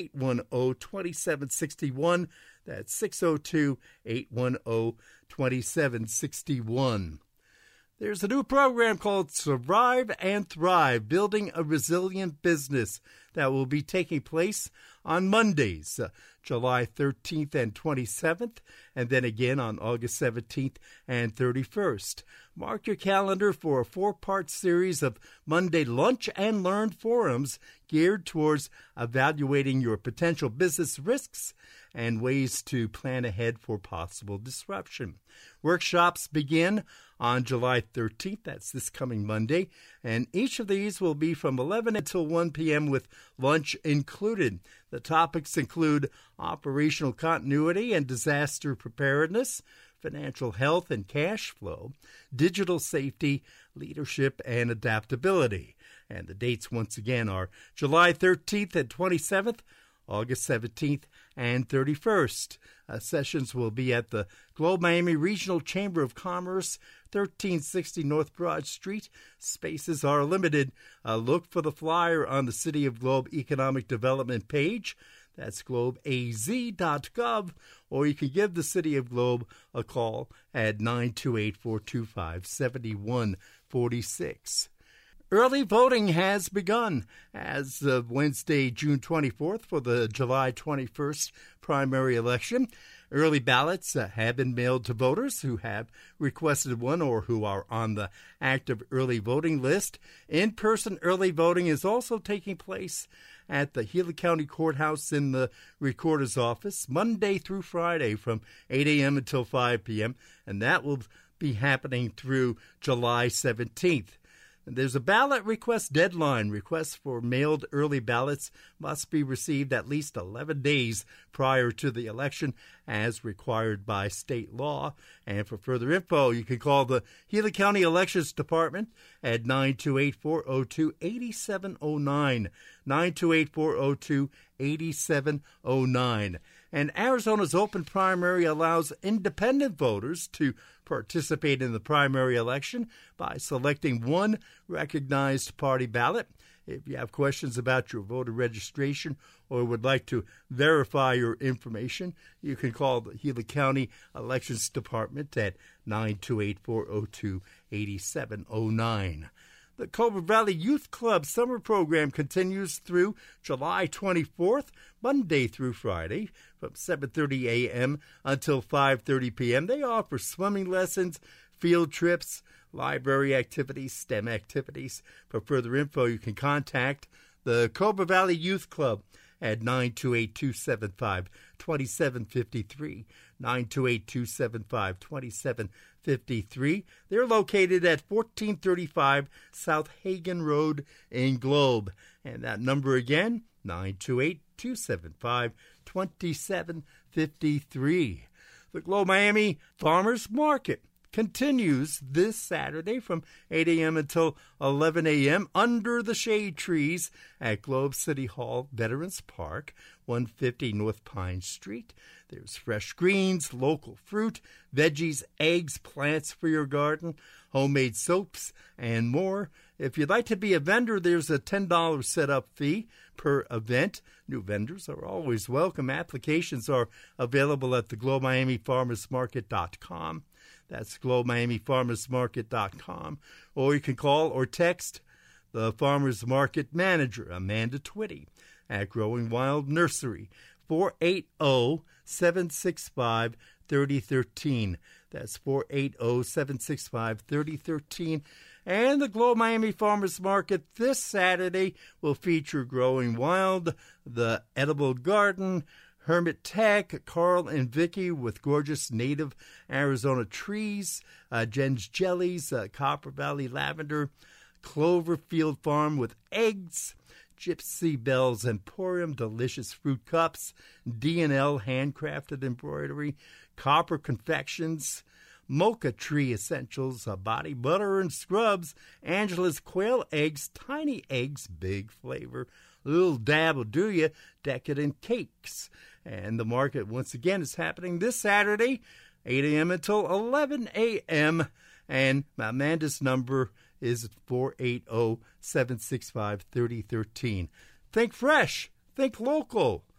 810-2761. That's 602-810-2761. There's a new program called Survive and Thrive, Building a Resilient Business, that will be taking place on Mondays, July 13th and 27th, and then again on August 17th and 31st. Mark your calendar for a 4-part series of Monday Lunch and Learn forums geared towards evaluating your potential business risks and ways to plan ahead for possible disruption. Workshops begin on July 13th, that's this coming Monday, and each of these will be from 11 until 1 p.m. with lunch included. The topics include operational continuity and disaster preparedness, financial health and cash flow, digital safety, leadership, and adaptability. And the dates, once again, are July 13th and 27th, August 17th and 31st. Sessions will be at the Globe Miami Regional Chamber of Commerce, 1360 North Broad Street. Spaces are limited. Look for the flyer on the City of Globe Economic Development page. That's globeaz.gov, or you can give the City of Globe a call at 928-425-7146. Early voting has begun as of Wednesday, June 24th for the July 21st primary election. Early ballots have been mailed to voters who have requested one or who are on the active early voting list. In-person early voting is also taking place at the Gila County Courthouse in the Recorder's Office Monday through Friday from 8 a.m. until 5 p.m., and that will be happening through July 17th. There's a ballot request deadline. Requests for mailed early ballots must be received at least 11 days prior to the election as required by state law. And for further info, you can call the Gila County Elections Department at 928-402-8709, 928-402-8709. And Arizona's open primary allows independent voters to participate in the primary election by selecting one recognized party ballot. If you have questions about your voter registration or would like to verify your information, you can call the Gila County Elections Department at 928-402-8709. The Cobra Valley Youth Club Summer Program continues through July 24th, Monday through Friday, from 7:30 a.m. until 5:30 p.m. They offer swimming lessons, field trips, library activities, STEM activities. For further info, you can contact the Cobra Valley Youth Club at 928-275-2753, 928-275-2753. They're located at 1435 South Hagen Road in Globe. And that number again, 928-275-2753. The Globe Miami Farmers Market continues this Saturday from 8 a.m. until 11 a.m. under the shade trees at Globe City Hall, Veterans Park, 150 North Pine Street. There's fresh greens, local fruit, veggies, eggs, plants for your garden, homemade soaps, and more. If you'd like to be a vendor, there's a $10 setup fee per event. New vendors are always welcome. Applications are available at the GlobeMiamiFarmersMarket.com. That's GlobeMiamiFarmersMarket.com. Or you can call or text the Farmers Market Manager, Amanda Twitty, at Growing Wild Nursery, 480-765-3013. That's 480-765-3013. And the Globe Miami Farmers Market this Saturday will feature Growing Wild, the Edible Garden, Hermit Tech, Carl and Vicky with gorgeous native Arizona trees, Jen's Jellies, Copper Valley Lavender, Cloverfield Farm with eggs, Gypsy Bells Emporium, delicious fruit cups, D&L handcrafted embroidery, Copper Confections, Mocha Tree Essentials, body butter and scrubs, Angela's Quail Eggs, tiny eggs, big flavor, little dab will do ya, decadent cakes. And the market, once again, is happening this Saturday, 8 a.m. until 11 a.m. And Amanda's number is 480-765-3013. Think fresh. Think local.